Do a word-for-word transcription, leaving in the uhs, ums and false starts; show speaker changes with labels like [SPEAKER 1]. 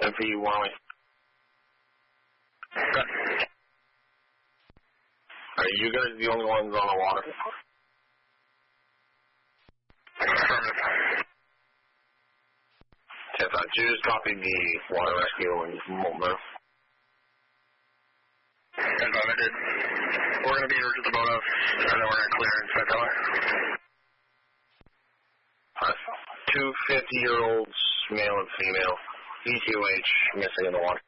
[SPEAKER 1] ten feet, one way.
[SPEAKER 2] Okay.
[SPEAKER 1] Are you guys the only ones on the water?
[SPEAKER 2] Affirmative.
[SPEAKER 1] ten five two, copy the water rescue in Multnomah.
[SPEAKER 2] ten five, I did. We're going to be just above us, and then we're going to clear inside tower.
[SPEAKER 1] Uh, two fifty-year-olds, male and female, E T O H, missing in the water.